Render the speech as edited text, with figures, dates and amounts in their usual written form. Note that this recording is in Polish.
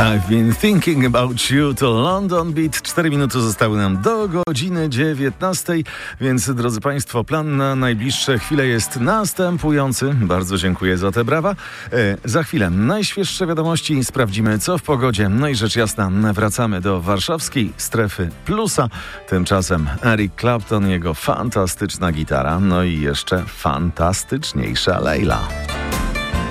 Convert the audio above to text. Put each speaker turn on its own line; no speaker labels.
I've been thinking about you to London Beat. 4 minuty zostały nam do godziny 19, więc drodzy Państwo, plan na najbliższe chwile jest następujący. Bardzo dziękuję za te brawa. Za chwilę najświeższe wiadomości, sprawdzimy co w pogodzie. No i rzecz jasna, wracamy do warszawskiej strefy plusa. Tymczasem Eric Clapton, jego fantastyczna gitara, no i jeszcze fantastyczniejsza Leila.